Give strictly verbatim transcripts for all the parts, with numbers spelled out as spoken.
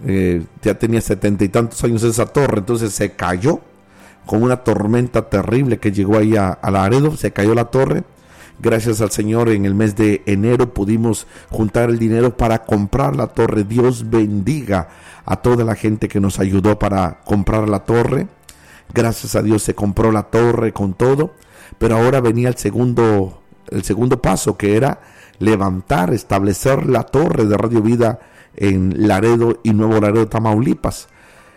eh, ya tenía setenta y tantos años esa torre, entonces se cayó con una tormenta terrible que llegó ahí a, a Laredo, se cayó la torre. Gracias al Señor, en el mes de enero pudimos juntar el dinero para comprar la torre. Dios bendiga a toda la gente que nos ayudó para comprar la torre. Gracias a Dios se compró la torre con todo, pero ahora venía el segundo, el segundo paso, que era levantar, establecer la torre de Radio Vida en Laredo y Nuevo Laredo, Tamaulipas.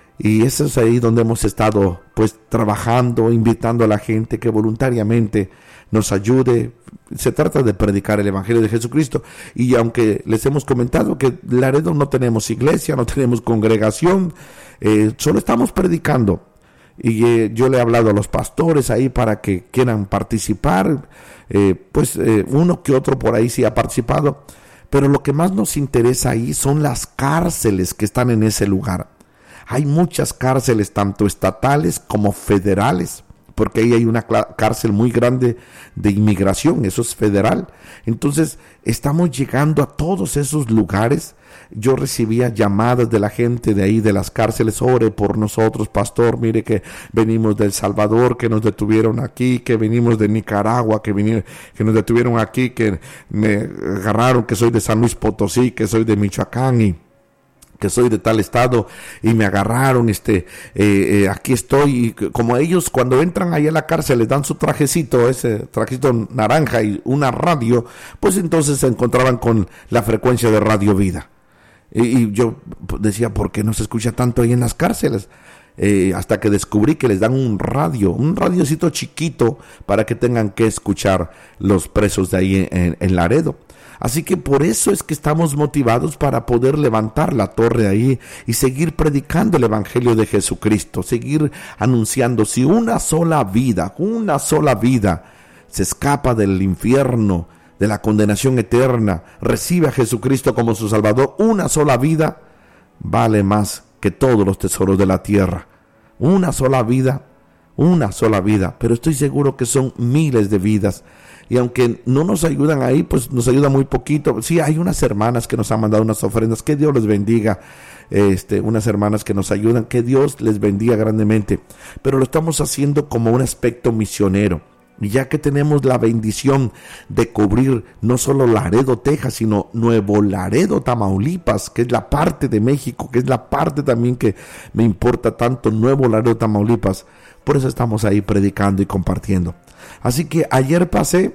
Y eso es ahí donde hemos estado pues trabajando, invitando a la gente que voluntariamente nos ayude. Se trata de predicar el Evangelio de Jesucristo. Y aunque les hemos comentado que Laredo no tenemos iglesia, no tenemos congregación, eh, solo estamos predicando. Y eh, yo le he hablado a los pastores ahí para que quieran participar. Eh, pues eh, uno que otro por ahí sí ha participado. Pero lo que más nos interesa ahí son las cárceles que están en ese lugar. Hay muchas cárceles, tanto estatales como federales, porque ahí hay una cárcel muy grande de inmigración, eso es federal. Entonces, estamos llegando a todos esos lugares. Yo recibía llamadas de la gente de ahí, de las cárceles: ore por nosotros, pastor, mire que venimos de El Salvador, que nos detuvieron aquí, que venimos de Nicaragua, que, vinieron, que nos detuvieron aquí, que me agarraron, que soy de San Luis Potosí, que soy de Michoacán y que soy de tal estado y me agarraron, este, eh, eh, aquí estoy. Y como ellos cuando entran ahí a la cárcel les dan su trajecito, ese trajecito naranja y una radio, pues entonces se encontraban con la frecuencia de Radio Vida. Y, y yo decía, ¿por qué no se escucha tanto ahí en las cárceles? Eh, hasta que descubrí que les dan un radio, un radiocito chiquito para que tengan que escuchar los presos de ahí en, en Laredo. Así que por eso es que estamos motivados para poder levantar la torre ahí y seguir predicando el Evangelio de Jesucristo, seguir anunciando. Si una sola vida, una sola vida se escapa del infierno, de la condenación eterna, recibe a Jesucristo como su Salvador, una sola vida vale más que todos los tesoros de la tierra. Una sola vida, una sola vida, pero estoy seguro que son miles de vidas. Y aunque no nos ayudan ahí, pues nos ayuda muy poquito. Sí, hay unas hermanas que nos han mandado unas ofrendas, que Dios les bendiga. Este, unas hermanas que nos ayudan, que Dios les bendiga grandemente. Pero lo estamos haciendo como un aspecto misionero. Y ya que tenemos la bendición de cubrir no solo Laredo, Texas, sino Nuevo Laredo, Tamaulipas, que es la parte de México, que es la parte también que me importa tanto, Nuevo Laredo, Tamaulipas. Por eso estamos ahí predicando y compartiendo. Así que ayer pasé,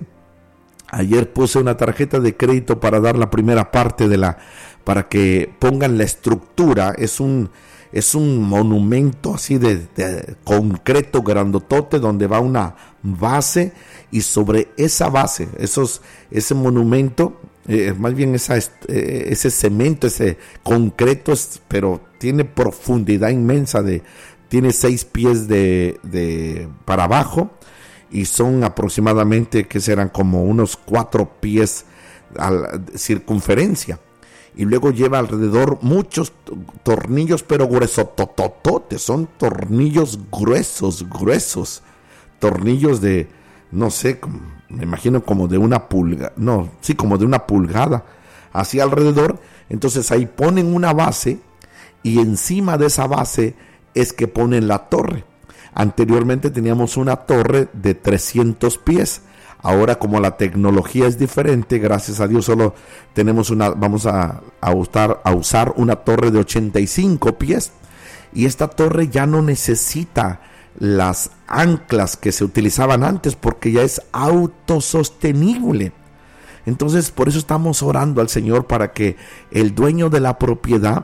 ayer puse una tarjeta de crédito para dar la primera parte de la, para que pongan la estructura. Es un, es un monumento así de, de concreto grandotote donde va una base y sobre esa base, esos, ese monumento, eh, más bien esa, eh, ese cemento, ese concreto, es, pero tiene profundidad inmensa, de, tiene seis pies de, de para abajo. Y son aproximadamente, que serán como unos cuatro pies a la circunferencia. Y luego lleva alrededor muchos tornillos, pero gruesos, totototes, son tornillos gruesos, gruesos. Tornillos de, no sé, me imagino como de una pulgada, no, sí, como de una pulgada, así alrededor. Entonces ahí ponen una base y encima de esa base es que ponen la torre. Anteriormente teníamos una torre de trescientos pies. Ahora, como la tecnología es diferente, gracias a Dios solo tenemos una, vamos a, a, usar, a usar una torre de ochenta y cinco pies. Y esta torre ya no necesita las anclas que se utilizaban antes, porque ya es autosostenible. Entonces, por eso estamos orando al Señor para que el dueño de la propiedad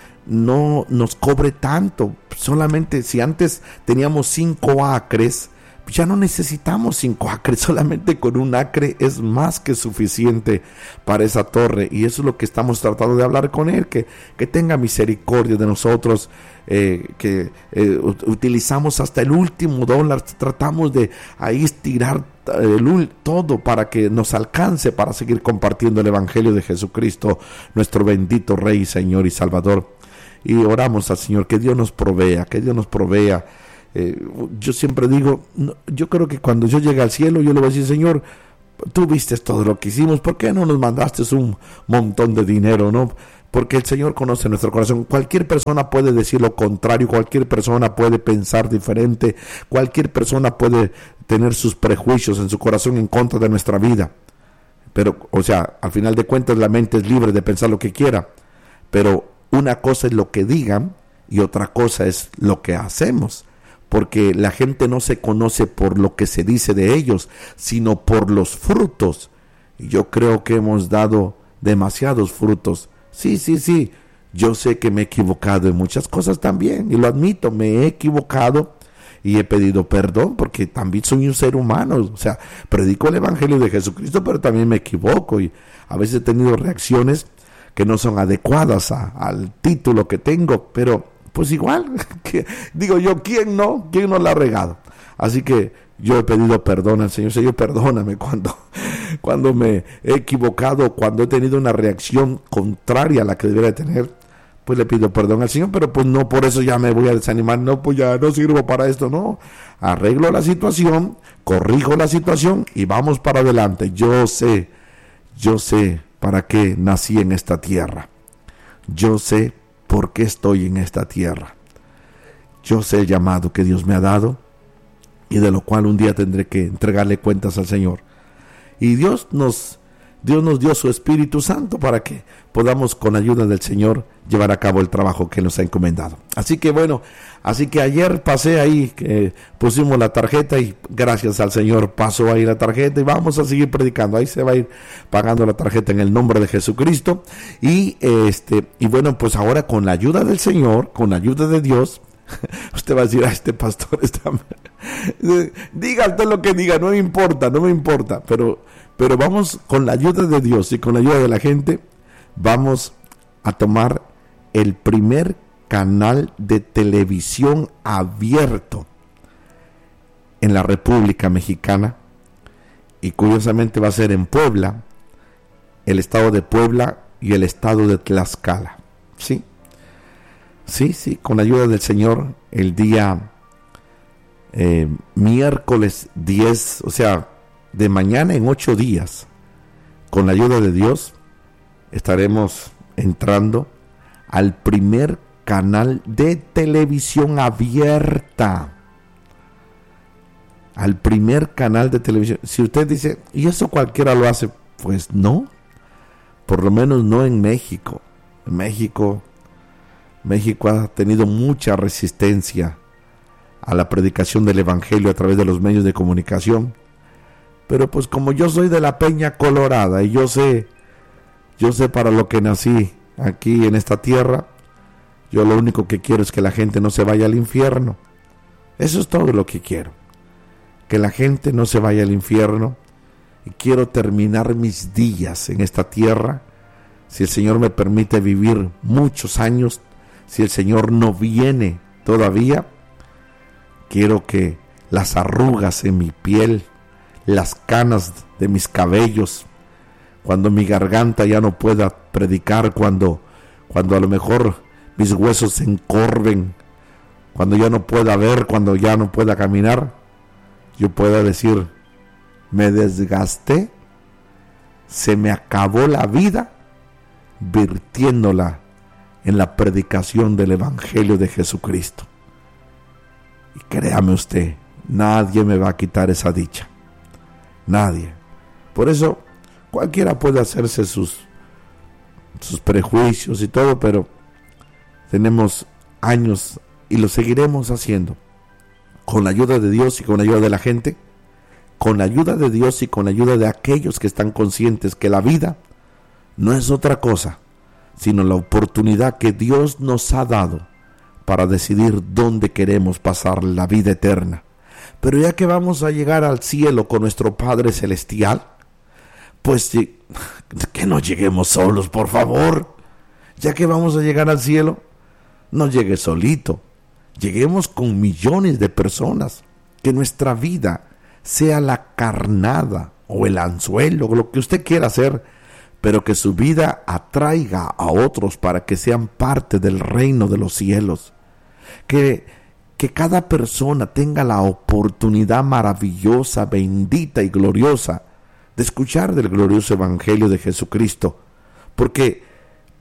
no nos cobre tanto. Solamente si antes teníamos cinco acres, ya no necesitamos cinco acres, solamente con un acre es más que suficiente para esa torre. Y eso es lo que estamos tratando de hablar con él, que, que tenga misericordia de nosotros, eh, que eh, utilizamos hasta el último dólar, tratamos de ahí estirar el, todo para que nos alcance para seguir compartiendo el Evangelio de Jesucristo, nuestro bendito Rey, Señor y Salvador. Y oramos al Señor, que Dios nos provea, que Dios nos provea. Eh, yo siempre digo, no, yo creo que cuando yo llegue al cielo, yo le voy a decir: Señor, tú viste todo lo que hicimos, ¿por qué no nos mandaste un montón de dinero, no? porque el Señor conoce nuestro corazón. Cualquier persona puede decir lo contrario, cualquier persona puede pensar diferente, cualquier persona puede tener sus prejuicios en su corazón en contra de nuestra vida. Pero, o sea, al final de cuentas la mente es libre de pensar lo que quiera, pero una cosa es lo que digan y otra cosa es lo que hacemos, porque la gente no se conoce por lo que se dice de ellos, sino por los frutos. Y yo creo que hemos dado demasiados frutos. Sí, sí, sí, yo sé que me he equivocado en muchas cosas también, y lo admito, me he equivocado y he pedido perdón, porque también soy un ser humano. O sea, predico el Evangelio de Jesucristo, pero también me equivoco, y a veces he tenido reacciones que no son adecuadas a, al título que tengo, pero pues igual, que, digo yo, ¿quién no? ¿Quién no la ha regado? Así que yo he pedido perdón al Señor. Señor, perdóname cuando, cuando me he equivocado, cuando he tenido una reacción contraria a la que debería tener, pues le pido perdón al Señor, pero pues no por eso ya me voy a desanimar, no, pues ya no sirvo para esto, no. Arreglo la situación, corrijo la situación y vamos para adelante. Yo sé, yo sé para qué nací en esta tierra. Yo sé por qué estoy en esta tierra. Yo sé el llamado que Dios me ha dado y de lo cual un día tendré que entregarle cuentas al Señor. Y Dios nos, Dios nos dio su Espíritu Santo para que podamos, con ayuda del Señor, llevar a cabo el trabajo que nos ha encomendado. Así que bueno, así que ayer pasé ahí, eh, pusimos la tarjeta y gracias al Señor pasó ahí la tarjeta y vamos a seguir predicando. Ahí se va a ir pagando la tarjeta en el nombre de Jesucristo. Y este, y bueno, pues ahora con la ayuda del Señor, con la ayuda de Dios, usted va a decir, a este pastor está... diga usted lo que diga, no me importa, no me importa, pero, pero vamos, con la ayuda de Dios y con la ayuda de la gente, vamos a tomar el primer canal de televisión abierto en la República Mexicana, y curiosamente va a ser en Puebla, el estado de Puebla y el estado de Tlaxcala. Sí, sí, sí, con la ayuda del Señor, el día eh, miércoles diez, o sea, de mañana en ocho días, con la ayuda de Dios, estaremos entrando al primer canal de televisión abierta. Al primer canal de televisión. Si usted dice, ¿y eso cualquiera lo hace? Pues no. Por lo menos no en México. En México, México ha tenido mucha resistencia a la predicación del Evangelio a través de los medios de comunicación. Pero pues como yo soy de la Peña Colorada y yo sé, yo sé para lo que nací aquí en esta tierra, yo lo único que quiero es que la gente no se vaya al infierno. Eso es todo lo que quiero. Que la gente no se vaya al infierno. Y quiero terminar mis días en esta tierra, si el Señor me permite vivir muchos años, si el Señor no viene todavía, quiero que las arrugas en mi piel, las canas de mis cabellos, cuando mi garganta ya no pueda predicar, cuando, cuando a lo mejor mis huesos se encorven, cuando ya no pueda ver, cuando ya no pueda caminar, yo pueda decir, me desgasté, se me acabó la vida virtiéndola en la predicación del Evangelio de Jesucristo. Y créame usted, nadie me va a quitar esa dicha. Nadie. Por eso cualquiera puede hacerse sus, sus prejuicios y todo, pero tenemos años y lo seguiremos haciendo. Con la ayuda de Dios y con la ayuda de la gente, con la ayuda de Dios y con la ayuda de aquellos que están conscientes que la vida no es otra cosa, sino la oportunidad que Dios nos ha dado para decidir dónde queremos pasar la vida eterna. Pero ya que vamos a llegar al cielo con nuestro Padre Celestial, pues que no lleguemos solos, por favor. Ya que vamos a llegar al cielo, no llegue solito. Lleguemos con millones de personas, que nuestra vida sea la carnada o el anzuelo, lo que usted quiera hacer, pero que su vida atraiga a otros para que sean parte del reino de los cielos. Que, que cada persona tenga la oportunidad maravillosa, bendita y gloriosa de escuchar del glorioso Evangelio de Jesucristo, porque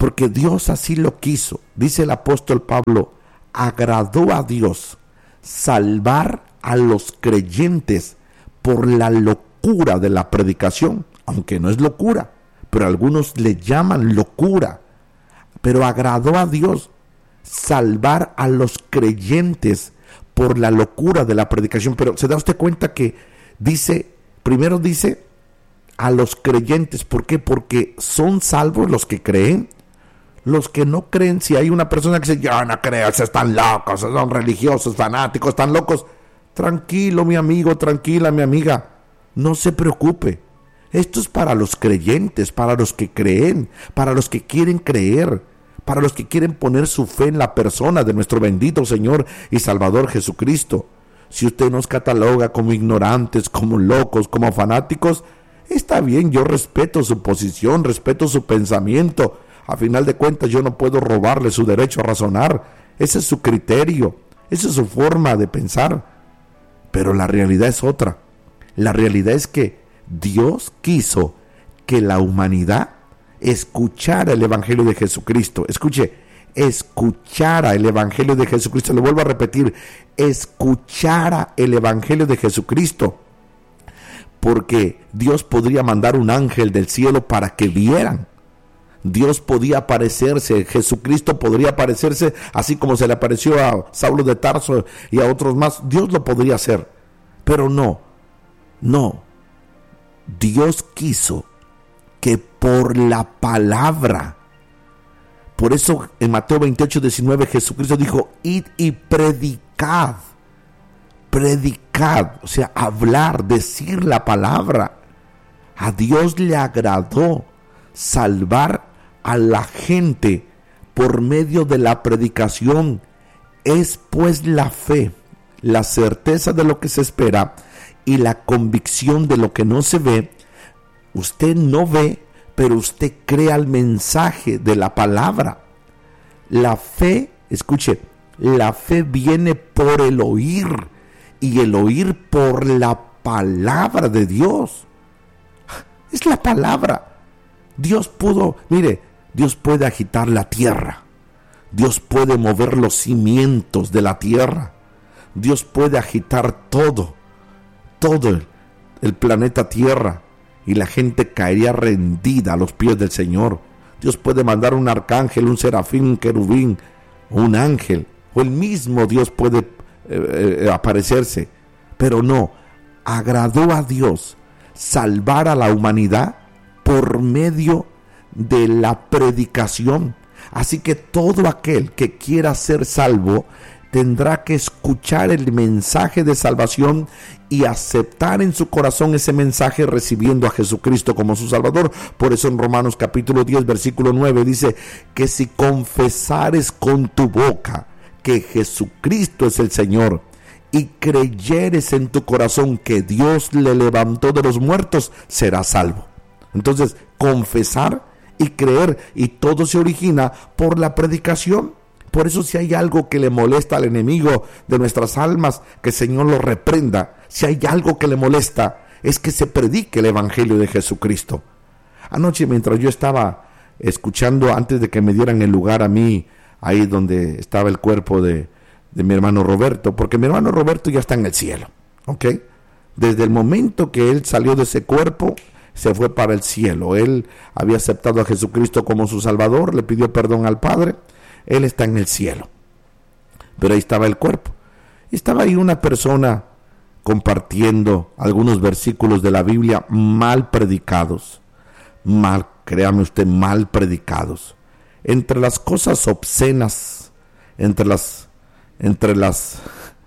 porque Dios así lo quiso. Dice el apóstol Pablo, agradó a Dios salvar a los creyentes por la locura de la predicación, aunque no es locura, pero algunos le llaman locura, pero agradó a Dios salvar a los creyentes por la locura de la predicación. Pero se da usted cuenta que dice, primero dice a los creyentes. ¿Por qué? Porque son salvos los que creen. Los que no creen, si hay una persona que dice, ya no creas, están locos, son religiosos, fanáticos, están locos. Tranquilo, mi amigo, tranquila, mi amiga, no se preocupe. Esto es para los creyentes, para los que creen, para los que quieren creer, para los que quieren poner su fe en la persona de nuestro bendito Señor y Salvador Jesucristo. Si usted nos cataloga como ignorantes, como locos, como fanáticos, está bien, yo respeto su posición, respeto su pensamiento. A final de cuentas, yo no puedo robarle su derecho a razonar. Ese es su criterio, esa es su forma de pensar. Pero la realidad es otra. La realidad es que Dios quiso que la humanidad escuchara el Evangelio de Jesucristo. Escuche, escuchara el Evangelio de Jesucristo. Le vuelvo a repetir, escuchara el Evangelio de Jesucristo. Porque Dios podría mandar un ángel del cielo para que vieran. Dios podía aparecerse, Jesucristo podría aparecerse, así como se le apareció a Saulo de Tarso y a otros más. Dios lo podría hacer, pero no, no. Dios quiso que por la palabra, por eso en Mateo veintiocho, diecinueve, Jesucristo dijo, id y predicad, predicad, o sea, hablar, decir la palabra. A Dios le agradó salvar a la gente por medio de la predicación. Es pues la fe, la certeza de lo que se espera y la convicción de lo que no se ve. Usted no ve, pero usted crea el mensaje de la palabra. La fe, escuche, la fe viene por el oír y el oír por la palabra de Dios. Es la palabra. Dios pudo, mire, Dios puede agitar la tierra. Dios puede mover los cimientos de la tierra. Dios puede agitar todo, todo el, el planeta Tierra, y la gente caería rendida a los pies del Señor. Dios puede mandar un arcángel, un serafín, un querubín, un ángel, o el mismo Dios puede eh, eh, aparecerse. Pero no, agradó a Dios salvar a la humanidad por medio de la predicación. Así que todo aquel que quiera ser salvo tendrá que escuchar el mensaje de salvación y aceptar en su corazón ese mensaje, recibiendo a Jesucristo como su Salvador. Por eso en Romanos capítulo diez, versículo nueve dice que si confesares con tu boca que Jesucristo es el Señor y creyeres en tu corazón que Dios le levantó de los muertos, serás salvo. Entonces, confesar y creer, y todo se origina por la predicación. Por eso, si hay algo que le molesta al enemigo de nuestras almas, que el Señor lo reprenda. Si hay algo que le molesta, es que se predique el Evangelio de Jesucristo. Anoche, mientras yo estaba escuchando, antes de que me dieran el lugar a mí, ahí donde estaba el cuerpo de, de mi hermano Roberto, porque mi hermano Roberto ya está en el cielo, ¿ok? Desde el momento que él salió de ese cuerpo, se fue para el cielo. Él había aceptado a Jesucristo como su Salvador, le pidió perdón al Padre, él está en el cielo. Pero ahí estaba el cuerpo. Y estaba ahí una persona compartiendo algunos versículos de la Biblia mal predicados. Mal, créame usted, mal predicados. Entre las cosas obscenas, entre las, entre las,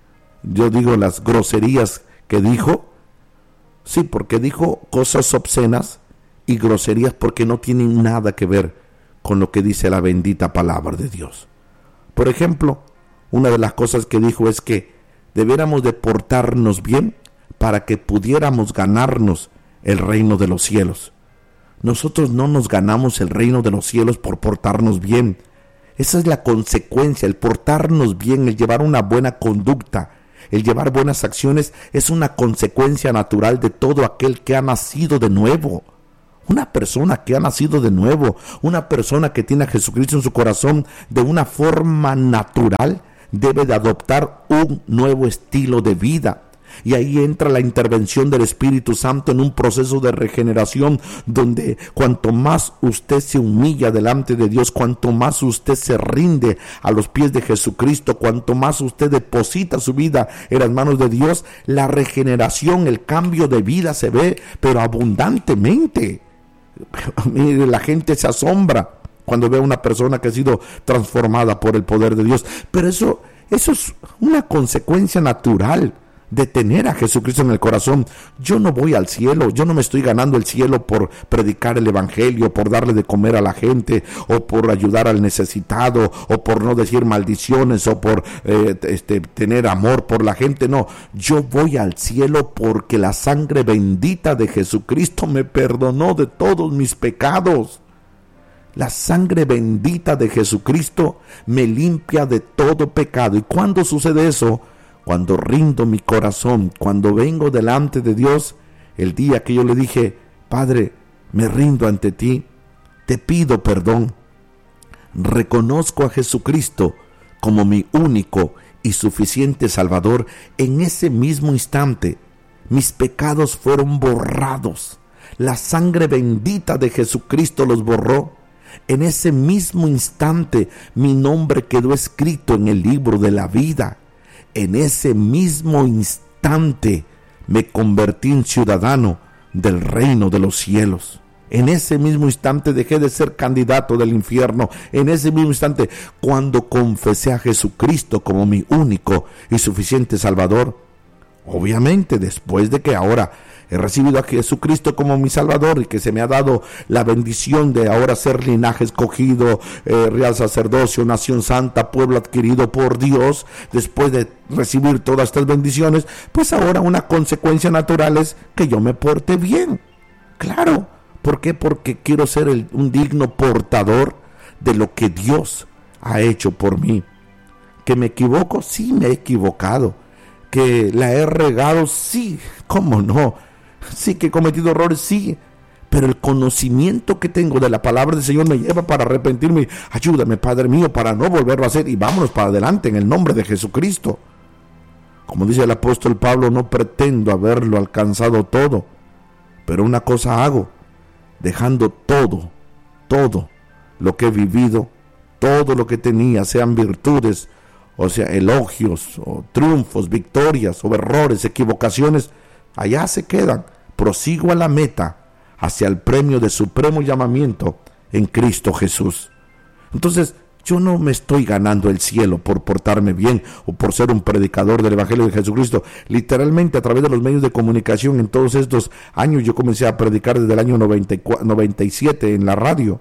yo digo las groserías que dijo. Sí, porque dijo cosas obscenas y groserías porque no tienen nada que ver con lo que dice la bendita palabra de Dios. Por ejemplo, una de las cosas que dijo es que debiéramos de portarnos bien para que pudiéramos ganarnos el reino de los cielos. Nosotros no nos ganamos el reino de los cielos por portarnos bien. Esa es la consecuencia, el portarnos bien, el llevar una buena conducta. El llevar buenas acciones es una consecuencia natural de todo aquel que ha nacido de nuevo. Una persona que ha nacido de nuevo, una persona que tiene a Jesucristo en su corazón de una forma natural, debe de adoptar un nuevo estilo de vida. Y ahí entra la intervención del Espíritu Santo en un proceso de regeneración, donde cuanto más usted se humilla delante de Dios, cuanto más usted se rinde a los pies de Jesucristo, cuanto más usted deposita su vida en las manos de Dios, la regeneración, el cambio de vida se ve, pero abundantemente. Mire, la gente se asombra cuando ve a una persona que ha sido transformada por el poder de Dios. Pero eso, eso es una consecuencia natural de tener a Jesucristo en el corazón. Yo no voy al cielo, yo no me estoy ganando el cielo por predicar el evangelio, por darle de comer a la gente, o por ayudar al necesitado, o por no decir maldiciones, o por eh, este, tener amor por la gente. No, yo voy al cielo porque la sangre bendita de Jesucristo me perdonó de todos mis pecados. La sangre bendita de Jesucristo me limpia de todo pecado. ¿Y cuándo sucede eso? Cuando rindo mi corazón, cuando vengo delante de Dios, el día que yo le dije: Padre, me rindo ante ti, te pido perdón, reconozco a Jesucristo como mi único y suficiente Salvador. En ese mismo instante, mis pecados fueron borrados. La sangre bendita de Jesucristo los borró. En ese mismo instante, mi nombre quedó escrito en el libro de la vida. En ese mismo instante me convertí en ciudadano del reino de los cielos. En ese mismo instante dejé de ser candidato del infierno. En ese mismo instante, cuando confesé a Jesucristo como mi único y suficiente Salvador, obviamente después de que ahora he recibido a Jesucristo como mi Salvador y que se me ha dado la bendición de ahora ser linaje escogido, eh, real sacerdocio, nación santa, pueblo adquirido por Dios, después de recibir todas estas bendiciones, pues ahora una consecuencia natural es que yo me porte bien. Claro, ¿por qué? Porque quiero ser el, un digno portador de lo que Dios ha hecho por mí. ¿Que me equivoco? Sí, me he equivocado. ¿Que la he regado? Sí, ¿cómo no? Sí, que he cometido errores, sí, pero el conocimiento que tengo de la palabra del Señor me lleva para arrepentirme. Ayúdame, Padre mío, para no volverlo a hacer, y vámonos para adelante en el nombre de Jesucristo. Como dice el apóstol Pablo, no pretendo haberlo alcanzado todo, pero una cosa hago, dejando todo, todo lo que he vivido, todo lo que tenía, sean virtudes, o sea, elogios, o triunfos, victorias, o errores, equivocaciones, allá se quedan. Prosigo a la meta, hacia el premio de supremo llamamiento en Cristo Jesús. Entonces, yo no me estoy ganando el cielo por portarme bien o por ser un predicador del Evangelio de Jesucristo. Literalmente, a través de los medios de comunicación, en todos estos años, yo comencé a predicar desde el año noventa y siete en la radio.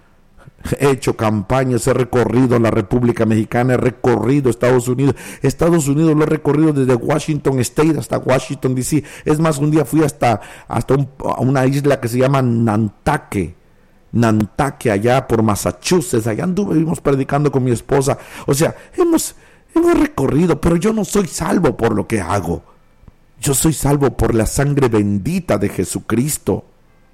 He hecho campañas, he recorrido la República Mexicana, he recorrido Estados Unidos. Estados Unidos lo he recorrido desde Washington State hasta Washington D C. Es más, un día fui hasta, hasta un, a una isla que se llama Nantucket, Nantucket, allá por Massachusetts. Allá anduvimos predicando con mi esposa. O sea, hemos, hemos recorrido, pero yo no soy salvo por lo que hago. Yo soy salvo por la sangre bendita de Jesucristo.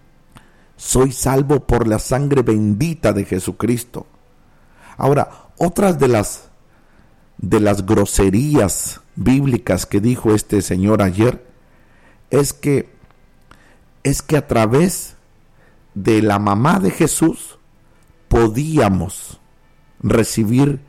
Soy salvo por la sangre bendita de Jesucristo. Ahora, otras de las, de las groserías bíblicas que dijo este señor ayer, es que, es que a través de la mamá de Jesús podíamos recibir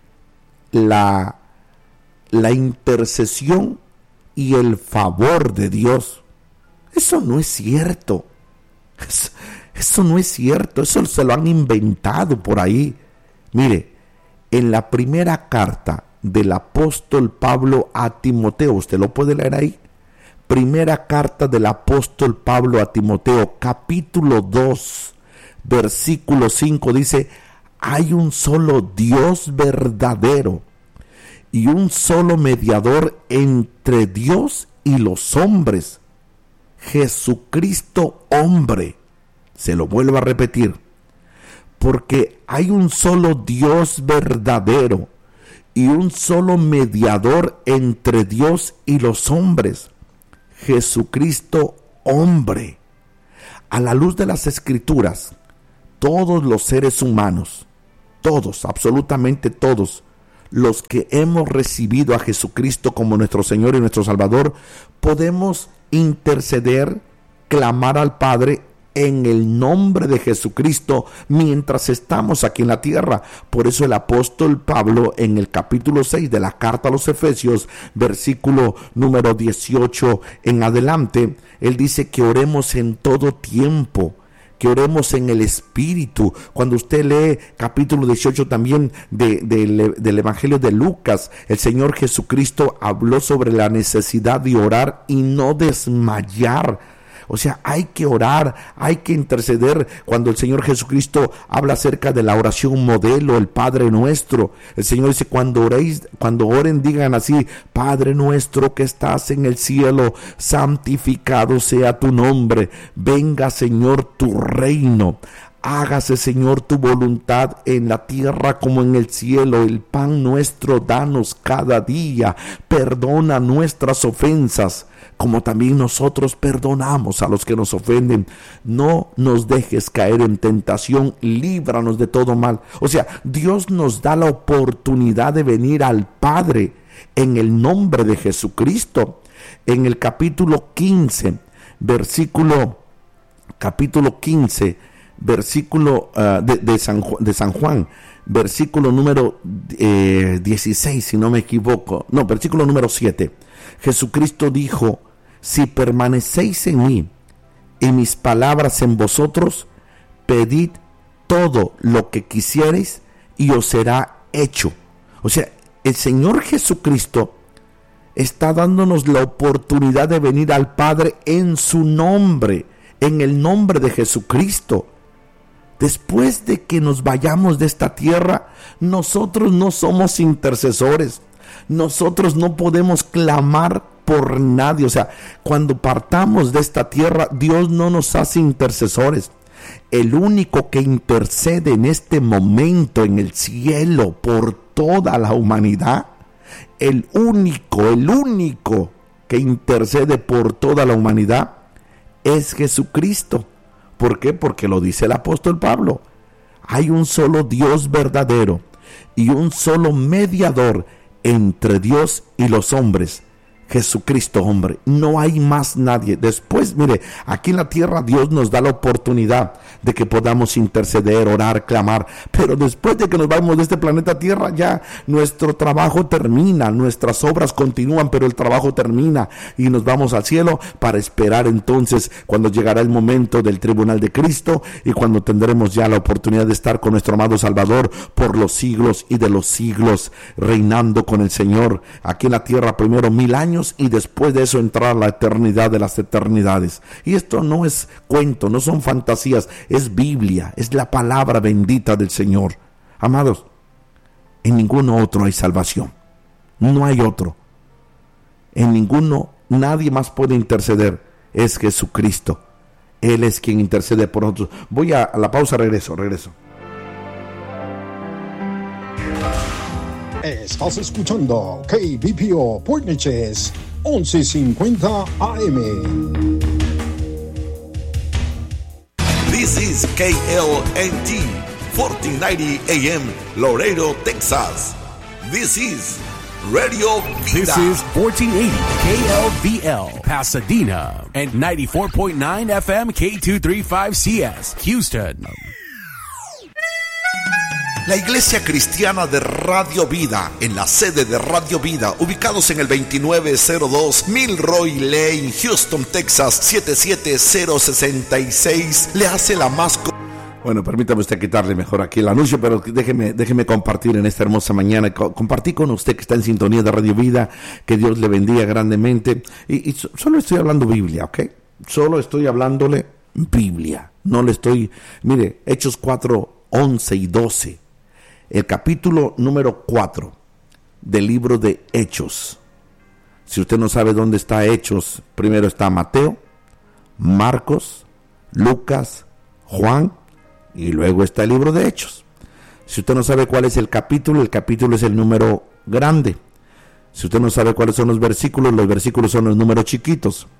la, la intercesión y el favor de Dios. Eso no es cierto. Eso, eso no es cierto, eso se lo han inventado por ahí. Mire, en la primera carta del apóstol Pablo a Timoteo, usted lo puede leer ahí. Primera carta del apóstol Pablo a Timoteo, capítulo dos, versículo cinco, dice: hay un solo Dios verdadero y un solo mediador entre Dios y los hombres, Jesucristo hombre. Se lo vuelvo a repetir, porque hay un solo Dios verdadero y un solo mediador entre Dios y los hombres, Jesucristo hombre. A la luz de las Escrituras, todos los seres humanos, todos, absolutamente todos, los que hemos recibido a Jesucristo como nuestro Señor y nuestro Salvador, podemos interceder, clamar al Padre en el nombre de Jesucristo mientras estamos aquí en la tierra. Por eso el apóstol Pablo, en el capítulo seis de la carta a los Efesios, versículo número dieciocho en adelante, él dice que oremos en todo tiempo, que oremos en el Espíritu. Cuando usted lee capítulo dieciocho también de, de, del Evangelio de Lucas, el Señor Jesucristo habló sobre la necesidad de orar y no desmayar. O sea, hay que orar, hay que interceder. Cuando el Señor Jesucristo habla acerca de la oración modelo, el Padre Nuestro, el Señor dice, cuando oréis, cuando oren, digan así: Padre nuestro que estás en el cielo, santificado sea tu nombre. Venga, Señor, tu reino. Hágase, Señor, tu voluntad en la tierra como en el cielo. El pan nuestro danos cada día. Perdona nuestras ofensas, como también nosotros perdonamos a los que nos ofenden. No nos dejes caer en tentación, líbranos de todo mal. O sea, Dios nos da la oportunidad de venir al Padre en el nombre de Jesucristo. En el capítulo quince, versículo, capítulo quince, versículo uh, de, de, San, de San Juan, versículo número eh, dieciséis, si no me equivoco, no, versículo número siete. Jesucristo dijo: si permanecéis en mí y mis palabras en vosotros, pedid todo lo que quisiereis y os será hecho. O sea, el Señor Jesucristo está dándonos la oportunidad de venir al Padre en su nombre, en el nombre de Jesucristo. Después de que nos vayamos de esta tierra, nosotros no somos intercesores. Nosotros no podemos clamar por nadie. O sea, cuando partamos de esta tierra, Dios no nos hace intercesores. El único que intercede en este momento en el cielo por toda la humanidad, el único, el único que intercede por toda la humanidad es Jesucristo. ¿Por qué? Porque lo dice el apóstol Pablo. Hay un solo Dios verdadero y un solo mediador entre Dios y los hombres, Jesucristo hombre. No hay más nadie. Después, mire, aquí en la tierra Dios nos da la oportunidad de que podamos interceder, orar, clamar, pero después de que nos vamos de este planeta Tierra, ya nuestro trabajo termina, nuestras obras continúan, pero el trabajo termina y nos vamos al cielo para esperar entonces cuando llegará el momento del tribunal de Cristo y cuando tendremos ya la oportunidad de estar con nuestro amado Salvador por los siglos y de los siglos, reinando con el Señor aquí en la tierra primero mil años y después de eso entrar a la eternidad de las eternidades. Y esto no es cuento, no son fantasías, es Biblia, es la palabra bendita del Señor. Amados, en ninguno otro hay salvación, no hay otro. En ninguno, nadie más puede interceder, es Jesucristo. Él es quien intercede por nosotros. Voy a, a la pausa, regreso, regreso. Estás escuchando K B P O Port Neches once cincuenta A M. This is K L N T fourteen ninety A M Laredo, Texas. This is Radio Vida. This is fourteen eighty K L V L Pasadena and ninety-four point nine F M K two thirty-five C S Houston. La Iglesia Cristiana de Radio Vida, en la sede de Radio Vida, ubicados en el veintinueve cero dos Milroy Lane, Houston, Texas, siete siete cero seis seis, le hace la más... Co- Bueno, permítame usted quitarle mejor aquí el anuncio, pero déjeme, déjeme compartir en esta hermosa mañana, compartir con usted que está en sintonía de Radio Vida, que Dios le bendiga grandemente. Y, y solo estoy hablando Biblia, ¿ok? Solo estoy hablándole Biblia. No le estoy... Mire, Hechos cuatro, once y doce. El capítulo número cuatro del libro de Hechos. Si usted no sabe dónde está Hechos, primero está Mateo, Marcos, Lucas, Juan, y luego está el libro de Hechos. Si usted no sabe cuál es el capítulo, el capítulo es el número grande. Si usted no sabe cuáles son los versículos, los versículos son los números chiquitos.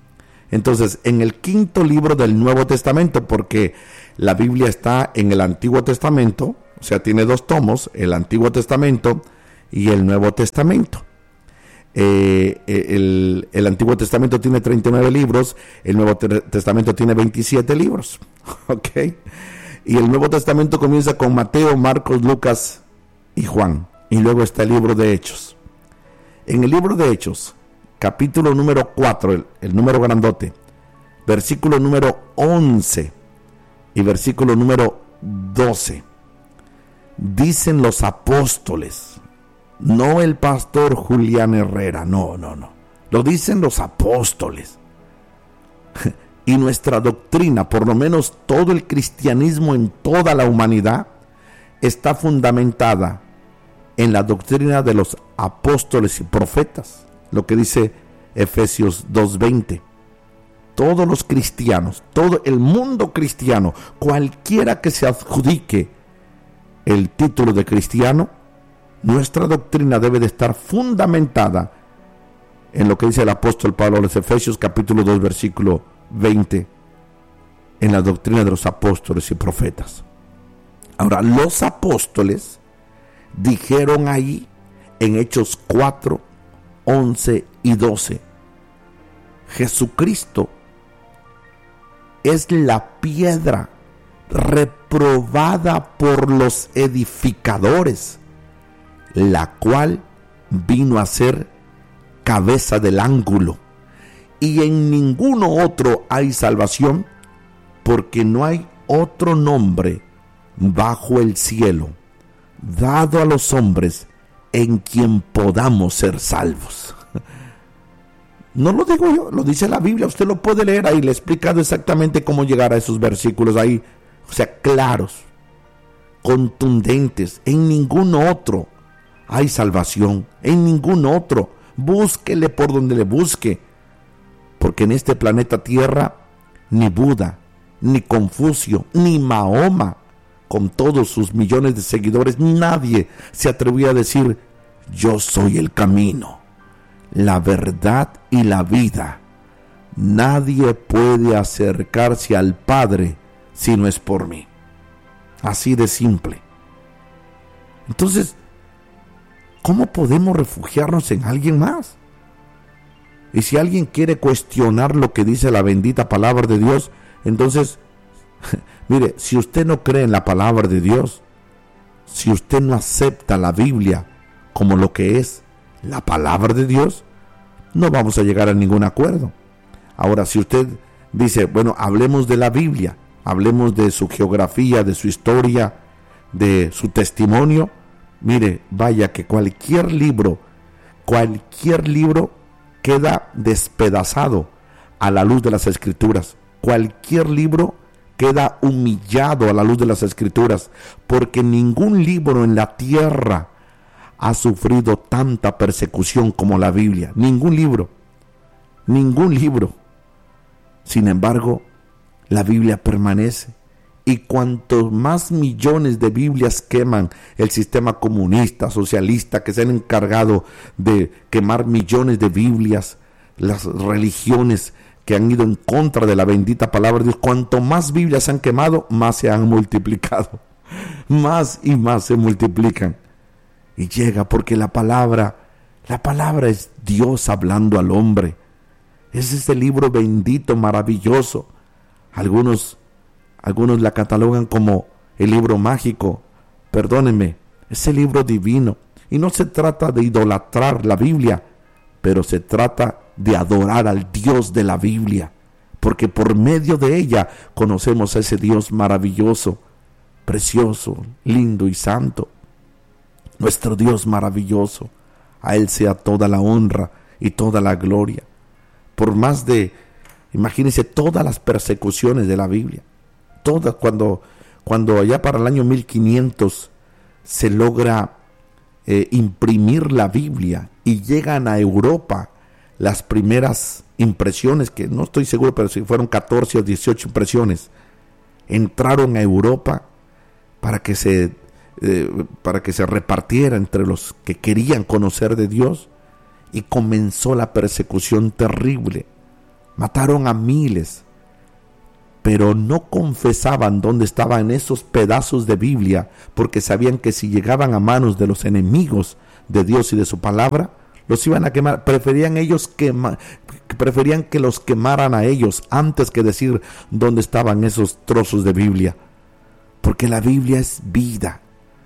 Entonces, en el quinto libro del Nuevo Testamento, porque la Biblia está en el Antiguo Testamento, o sea, tiene dos tomos, el Antiguo Testamento y el Nuevo Testamento. Eh, el, el Antiguo Testamento tiene treinta y nueve libros, el Nuevo Testamento tiene veintisiete libros, ¿ok? Y el Nuevo Testamento comienza con Mateo, Marcos, Lucas y Juan, y luego está el libro de Hechos. En el libro de Hechos, capítulo número cuatro, el, el número grandote, versículo número once y versículo número doce, dicen los apóstoles, no el pastor Julián Herrera, no, no, no, lo dicen los apóstoles. Y nuestra doctrina, por lo menos todo el cristianismo en toda la humanidad, está fundamentada en la doctrina de los apóstoles y profetas, lo que dice Efesios dos veinte. Todos los cristianos, todo el mundo cristiano, cualquiera que se adjudique el título de cristiano, nuestra doctrina debe de estar fundamentada en lo que dice el apóstol Pablo a los Efesios capítulo dos versículo veinte, en la doctrina de los apóstoles y profetas. Ahora, los apóstoles dijeron ahí en Hechos cuatro, once y doce, Jesucristo es la piedra reprobada por los edificadores, la cual vino a ser cabeza del ángulo, y en ninguno otro hay salvación, porque no hay otro nombre bajo el cielo dado a los hombres en quien podamos ser salvos. No lo digo yo, lo dice la Biblia, usted lo puede leer ahí, le he explicado exactamente cómo llegar a esos versículos ahí, o sea, claros, contundentes. En ningún otro hay salvación, en ningún otro, búsquele por donde le busque, porque en este planeta Tierra ni Buda, ni Confucio, ni Mahoma, con todos sus millones de seguidores, nadie se atrevía a decir, yo soy el camino, la verdad y la vida. Nadie puede acercarse al Padre si no es por mí. Así de simple. Entonces, ¿cómo podemos refugiarnos en alguien más? Y si alguien quiere cuestionar lo que dice la bendita palabra de Dios, entonces, mire, si usted no cree en la palabra de Dios, si usted no acepta la Biblia como lo que es la palabra de Dios, no vamos a llegar a ningún acuerdo. Ahora, si usted dice, bueno, hablemos de la Biblia, hablemos de su geografía, de su historia, de su testimonio, mire, vaya que cualquier libro, cualquier libro queda despedazado a la luz de las Escrituras. Cualquier libro queda humillado a la luz de las Escrituras, porque ningún libro en la tierra ha sufrido tanta persecución como la Biblia. Ningún libro, ningún libro. Sin embargo, la Biblia permanece. Y cuantos más millones de Biblias queman el sistema comunista, socialista, que se han encargado de quemar millones de Biblias, las religiones que han ido en contra de la bendita palabra de Dios, cuanto más Biblias se han quemado, más se han multiplicado. Más y más se multiplican. Y llega porque la palabra, la palabra es Dios hablando al hombre. Es ese libro bendito, maravilloso. Algunos, algunos la catalogan como el libro mágico. Perdónenme, es el libro divino. Y no se trata de idolatrar la Biblia, pero se trata de adorar al Dios de la Biblia, porque por medio de ella conocemos a ese Dios maravilloso, precioso, lindo y santo. Nuestro Dios maravilloso, a Él sea toda la honra y toda la gloria. Por más de, imagínense todas las persecuciones de la Biblia, todas, cuando, cuando allá para el año mil quinientos se logra eh, imprimir la Biblia y llegan a Europa las primeras impresiones, que no estoy seguro, pero si fueron catorce o dieciocho impresiones, entraron a Europa para que se eh, para que se repartiera entre los que querían conocer de Dios, y comenzó la persecución terrible mataron a miles, pero no confesaban dónde estaban esos pedazos de Biblia, porque sabían que si llegaban a manos de los enemigos de Dios y de su palabra, los iban a quemar. Preferían ellos quema, preferían que los quemaran a ellos antes que decir dónde estaban esos trozos de Biblia, porque la Biblia es vida.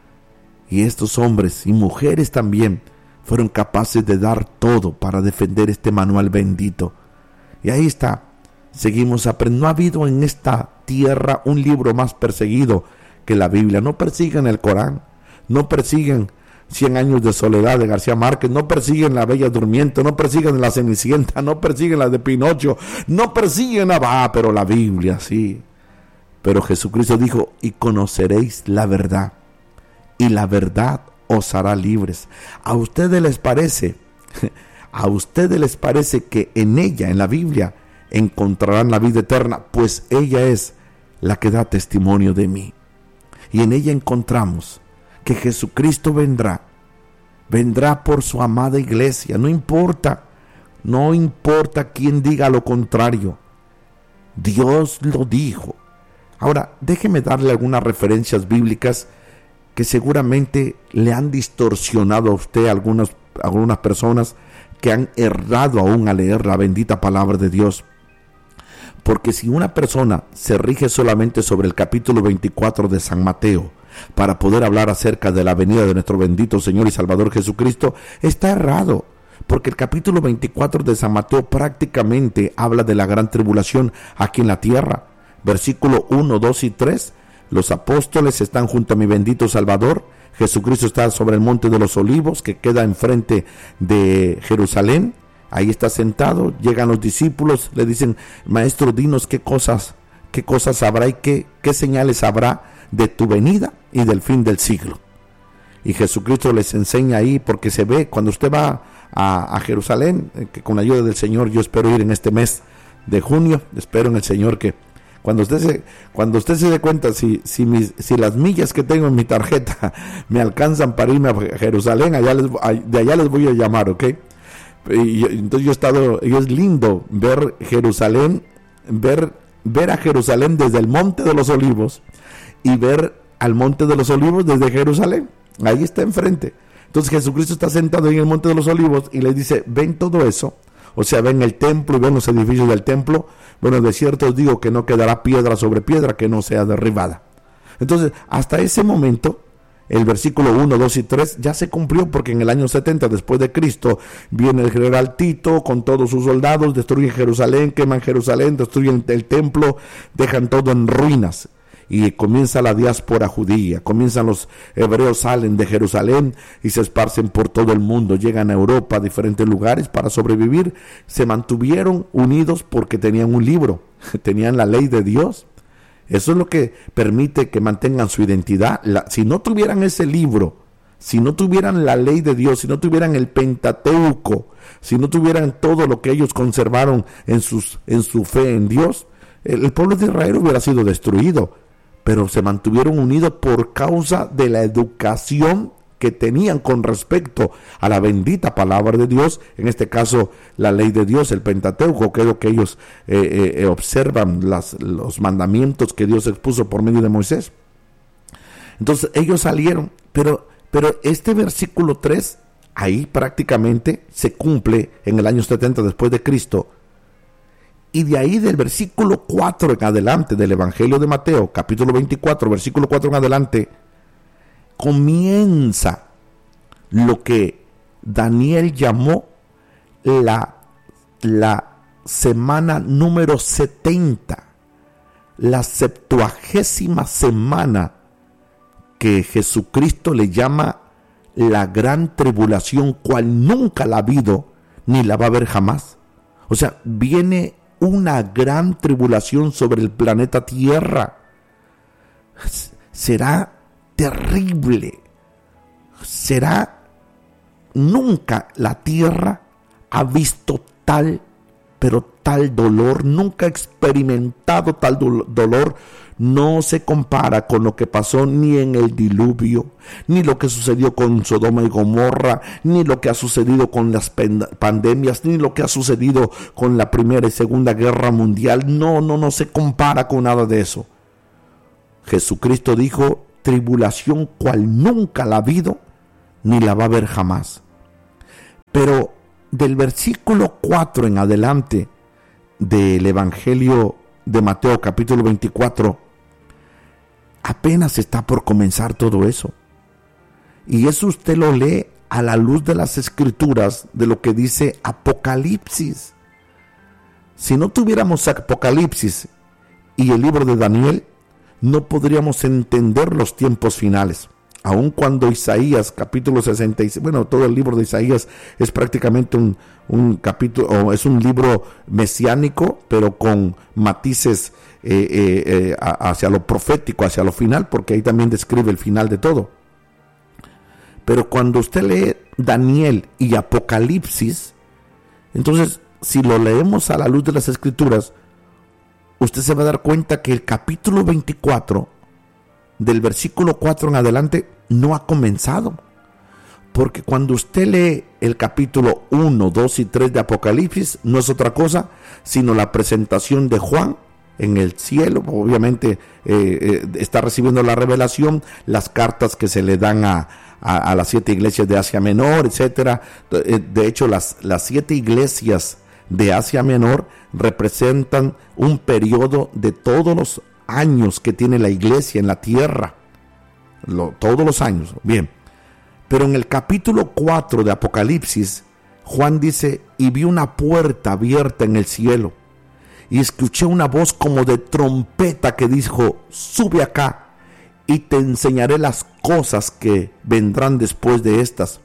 Y estos hombres y mujeres también fueron capaces de dar todo para defender este manual bendito. Y ahí está, seguimos aprendiendo. No ha habido en esta tierra un libro más perseguido que la Biblia. No persiguen el Corán, no persiguen Cien años de soledad de García Márquez, no persiguen La Bella Durmiente, no persiguen La Cenicienta, no persiguen la de Pinocho, no persiguen a ah, pero la Biblia sí. Pero Jesucristo dijo: y conoceréis la verdad, y la verdad os hará libres. ¿A ustedes les parece? ¿A ustedes les parece que en ella, en la Biblia, encontrarán la vida eterna? Pues ella es la que da testimonio de mí. Y en ella encontramos que Jesucristo vendrá, vendrá por su amada iglesia. No importa, no importa quién diga lo contrario. Dios lo dijo. Ahora, déjeme darle algunas referencias bíblicas que seguramente le han distorsionado a usted algunas, algunas personas que han errado aún al leer la bendita palabra de Dios. Porque si una persona se rige solamente sobre el capítulo veinticuatro de San Mateo para poder hablar acerca de la venida de nuestro bendito Señor y Salvador Jesucristo, está errado, porque el capítulo veinticuatro de San Mateo prácticamente habla de la gran tribulación aquí en la tierra. Versículo uno, dos y tres, los apóstoles están junto a mi bendito Salvador. Jesucristo está sobre el monte de los olivos que queda enfrente de Jerusalén. Ahí está sentado, llegan los discípulos, le dicen: maestro, dinos qué cosas, qué cosas habrá y qué, qué señales habrá de tu venida y del fin del siglo. Y Jesucristo les enseña ahí, porque se ve cuando usted va a, a Jerusalén, que con la ayuda del Señor yo espero ir en este mes de junio. Espero en el Señor que cuando usted se, cuando usted se dé cuenta si, si, mis, si las millas que tengo en mi tarjeta me alcanzan para irme a Jerusalén, allá les, de allá les voy a llamar, ¿ok? Y entonces yo he estado, y es lindo ver Jerusalén, ver, ver a Jerusalén desde el Monte de los Olivos y ver al Monte de los Olivos desde Jerusalén. Ahí está enfrente. Entonces Jesucristo está sentado en el Monte de los Olivos y les dice: ven todo eso, o sea, ven el templo y ven los edificios del templo. Bueno, de cierto os digo que no quedará piedra sobre piedra que no sea derribada. Entonces, hasta ese momento, el versículo uno, dos y tres ya se cumplió, porque en el año setenta después de Cristo viene el general Tito con todos sus soldados, destruyen Jerusalén, queman Jerusalén, destruyen el templo, dejan todo en ruinas. Y comienza la diáspora judía, comienzan los hebreos, salen de Jerusalén y se esparcen por todo el mundo, llegan a Europa, a diferentes lugares para sobrevivir. Se mantuvieron unidos porque tenían un libro, tenían la ley de Dios. Eso es lo que permite que mantengan su identidad. La, si no tuvieran ese libro, si no tuvieran la ley de Dios, si no tuvieran el Pentateuco, si no tuvieran todo lo que ellos conservaron en, sus, en su fe en Dios, el, el pueblo de Israel hubiera sido destruido. Pero se mantuvieron unidos por causa de la educación que tenían con respecto a la bendita palabra de Dios, en este caso la ley de Dios, el Pentateuco, que es lo que ellos eh, eh, observan, las, los mandamientos que Dios expuso por medio de Moisés. Entonces ellos salieron, pero, pero este versículo tres, ahí prácticamente se cumple en el año setenta después de Cristo. Y de ahí del versículo cuatro en adelante del Evangelio de Mateo, capítulo veinticuatro, versículo cuatro en adelante, comienza lo que Daniel llamó la, la semana número setenta, la septuagésima semana que Jesucristo le llama la gran tribulación, cual nunca la ha habido ni la va a haber jamás. O sea, viene una gran tribulación sobre el planeta Tierra. Será terrible. Será, nunca la Tierra ha visto tal, pero tal dolor, nunca ha experimentado tal do- dolor. No se compara con lo que pasó ni en el diluvio, ni lo que sucedió con Sodoma y Gomorra, ni lo que ha sucedido con las pen- pandemias, ni lo que ha sucedido con la Primera y Segunda Guerra Mundial. No, no, no se compara con nada de eso. Jesucristo dijo: tribulación cual nunca la ha habido, ni la va a haber jamás. Pero del versículo cuatro en adelante del Evangelio de Mateo capítulo veinticuatro, apenas está por comenzar todo eso. Y eso usted lo lee a la luz de las Escrituras, de lo que dice Apocalipsis. Si no tuviéramos Apocalipsis y el libro de Daniel, no podríamos entender los tiempos finales. Aun cuando Isaías capítulo sesenta y seis, bueno, todo el libro de Isaías es prácticamente un, un capítulo, o es un libro mesiánico, pero con matices eh, eh, eh, hacia lo profético, hacia lo final, porque ahí también describe el final de todo. Pero cuando usted lee Daniel y Apocalipsis, entonces, si lo leemos a la luz de las Escrituras, usted se va a dar cuenta que el capítulo veinticuatro, del versículo cuatro en adelante, no ha comenzado. Porque cuando usted lee el capítulo uno, dos y tres de Apocalipsis, no es otra cosa sino la presentación de Juan en el cielo. Obviamente eh, eh, está recibiendo la revelación, las cartas que se le dan a, a, a las siete iglesias de Asia Menor, etcétera. De hecho, las, las siete iglesias de Asia Menor representan un periodo de todos los años que tiene la iglesia en la tierra, Lo, todos los años. Bien, pero en el capítulo cuatro de Apocalipsis, Juan dice: y vi una puerta abierta en el cielo, y escuché una voz como de trompeta que dijo: sube acá, y te enseñaré las cosas que vendrán después de estas.